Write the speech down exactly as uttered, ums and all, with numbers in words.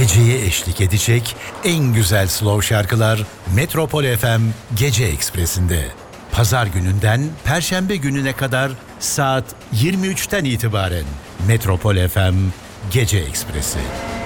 Geceye eşlik edecek en güzel slow şarkılar Metropol F M Gece Ekspresi'nde. Pazar gününden Perşembe gününe kadar saat yirmi üçten itibaren Metropol F M Gece Ekspresi.